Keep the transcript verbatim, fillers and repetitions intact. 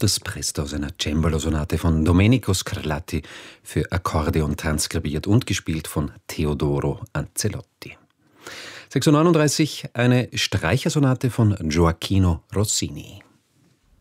Das Presto aus einer Cembalo-Sonate von Domenico Scarlatti für Akkordeon transkribiert und gespielt von Teodoro Ancelotti. sechs Uhr neununddreißig, eine Streichersonate von Gioachino Rossini.